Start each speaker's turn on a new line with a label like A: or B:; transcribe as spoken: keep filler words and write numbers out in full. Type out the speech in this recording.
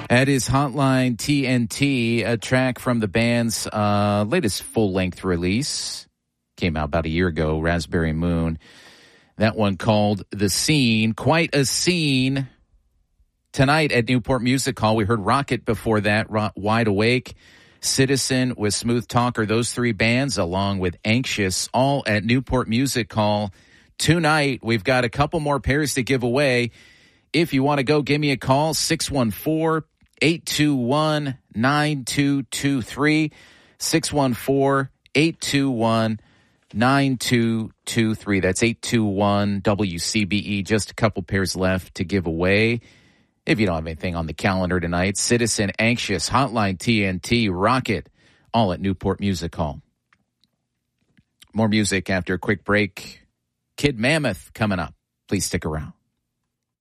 A: That is Hotline T N T, a track from the band's uh, latest full-length release. Came out about a year ago, Raspberry Moon. That one called The Scene. Quite a scene. Tonight at Newport Music Hall, we heard Rocket before that, Ro- Wide Awake, Citizen with Smooth Talker. Those three bands, along with Anxious, all at Newport Music Hall tonight. We've got a couple more pairs to give away. If you want to go, give me a call, six one four, eight two one, nine two two three, six one four, eight two one, nine two two three. That's eight two one W C B E. Just a couple pairs left to give away. If you don't have anything on the calendar tonight, Citizen, Anxious, Hotline T N T, Rocket, all at Newport Music Hall. More music after a quick break. Kid Mammoth coming up. Please stick around.